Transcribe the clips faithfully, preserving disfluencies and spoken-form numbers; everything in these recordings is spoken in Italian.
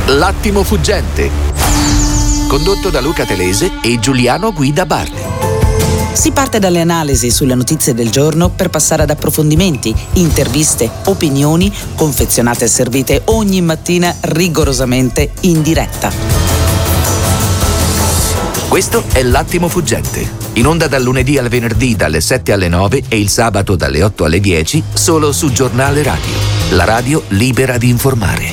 L'attimo fuggente, condotto da Luca Telese e Giuliano Guida Bardi. Si parte dalle analisi sulle notizie del giorno per passare ad approfondimenti, interviste, opinioni, confezionate e servite ogni mattina rigorosamente in diretta. Questo è L'attimo fuggente, in onda dal lunedì al venerdì dalle sette alle nove e il sabato dalle otto alle dieci, solo su Giornale Radio, la radio libera di informare.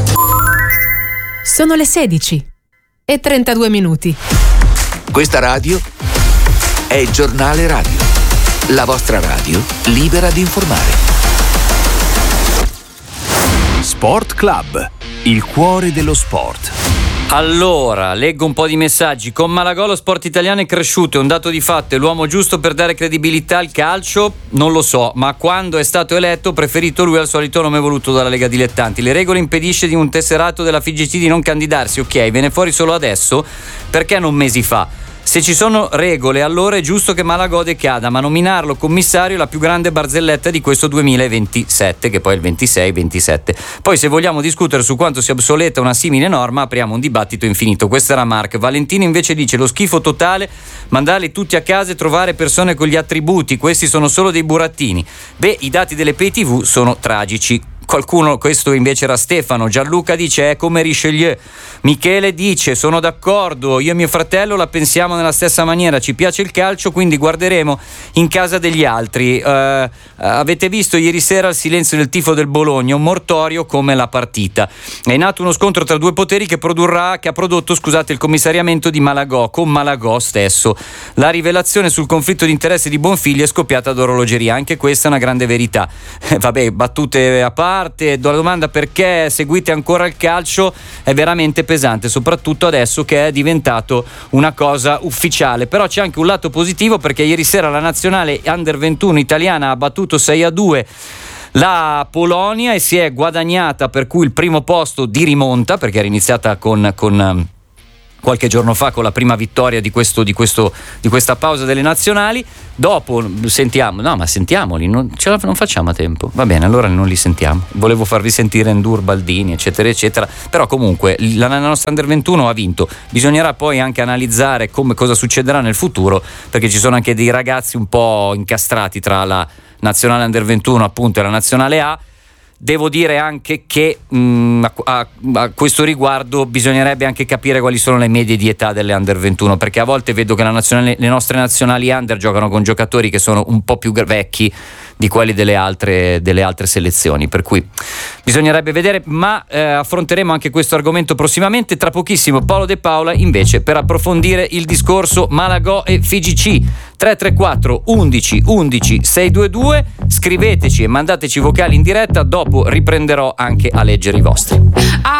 Sono le sedici e trentadue minuti. Questa radio è Giornale Radio, la vostra radio libera di informare. Sport Club, il cuore dello sport. Allora, leggo un po' di messaggi. Con Malagò lo sport italiano è cresciuto, è un dato di fatto, è l'uomo giusto per dare credibilità al calcio? Non lo so, ma quando è stato eletto ho preferito lui al solito nome voluto dalla Lega Dilettanti. Le regole impedisce di un tesserato della F I G C di non candidarsi, ok, viene fuori solo adesso? Perché non mesi fa? Se ci sono regole, allora è giusto che Malagò decada, ma nominarlo commissario è la più grande barzelletta di questo duemilaventisette, che poi è il ventisei ventisette. Poi se vogliamo discutere su quanto sia obsoleta una simile norma, apriamo un dibattito infinito. Questa era Mark. Valentino invece dice: lo schifo totale, mandarli tutti a casa e trovare persone con gli attributi, questi sono solo dei burattini. Beh, i dati delle pay tv sono tragici. Qualcuno, questo invece era Stefano. Gianluca dice: è come Richelieu. Michele dice: sono d'accordo, io e mio fratello la pensiamo nella stessa maniera, ci piace il calcio, quindi guarderemo in casa degli altri. Uh, avete visto ieri sera il silenzio del tifo del Bologna, un mortorio come la partita. È nato uno scontro tra due poteri che produrrà che ha prodotto, scusate, il commissariamento di Malagò con Malagò stesso. La rivelazione sul conflitto di interesse di Bonfigli è scoppiata ad orologeria, anche questa è una grande verità. Eh, vabbè, battute a parte, la domanda perché seguite ancora il calcio è veramente pesante, soprattutto adesso che è diventato una cosa ufficiale. Però c'è anche un lato positivo, perché ieri sera la nazionale under ventuno italiana ha battuto sei a due la Polonia e si è guadagnata per cui il primo posto di rimonta, perché era iniziata con, con qualche giorno fa con la prima vittoria di questo di questo di questa pausa delle nazionali. Dopo sentiamo, no ma sentiamoli, non, ce la, non facciamo a tempo, va bene, allora non li sentiamo. Volevo farvi sentire Endur, Baldini eccetera eccetera, però comunque la, la nostra under ventuno ha vinto. Bisognerà poi anche analizzare come cosa succederà nel futuro, perché ci sono anche dei ragazzi un po' incastrati tra la nazionale under ventuno appunto e la nazionale A. Devo dire anche che mh, a, a, a questo riguardo bisognerebbe anche capire quali sono le medie di età delle under ventuno, perché a volte vedo che la nazionale, le nostre nazionali under giocano con giocatori che sono un po' più vecchi di quelli delle altre, delle altre selezioni, per cui bisognerebbe vedere, ma eh, affronteremo anche questo argomento prossimamente. Tra pochissimo Paolo De Paola invece per approfondire il discorso Malagò e F I G C. Tre tre quattro undici undici seicentoventidue, scriveteci e mandateci vocali in diretta, dopo riprenderò anche a leggere i vostri.